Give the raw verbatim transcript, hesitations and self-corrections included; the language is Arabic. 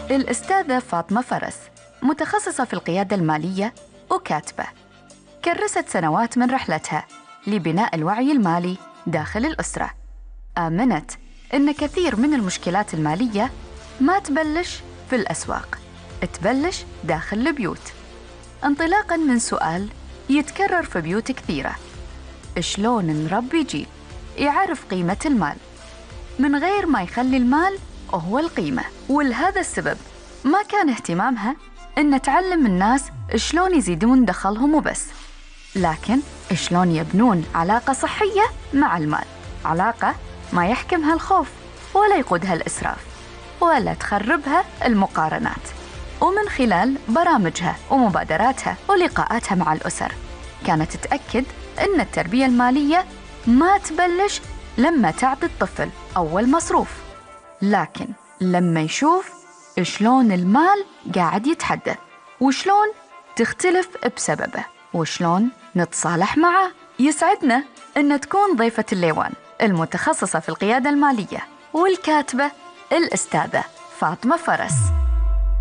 الأستاذة فاطمة فرس متخصصة في القيادة المالية وكاتبة، كرست سنوات من رحلتها لبناء الوعي المالي داخل الأسرة. آمنت إن كثير من المشكلات المالية ما تبلش في الأسواق، تبلش داخل البيوت، انطلاقاً من سؤال يتكرر في بيوت كثيرة: شلون نربي جيل يعرف قيمة المال من غير ما يخلي المال هو القيمة؟ ولهذا السبب ما كان اهتمامها إن تعلم الناس شلون يزيدون دخلهم وبس، لكن شلون يبنون علاقة صحية مع المال، علاقة ما يحكمها الخوف ولا يقودها الإسراف ولا تخربها المقارنات. ومن خلال برامجها ومبادراتها ولقاءاتها مع الأسر كانت تتأكد أن التربية المالية ما تبلش لما تعطي الطفل أول مصروف، لكن لما يشوف شلون المال قاعد يتحدث وشلون تختلف بسببه وشلون نتصالح معه. يسعدنا أن تكون ضيفة الليوان المتخصصة في القيادة المالية والكاتبة الأستاذة فاطمة فرس.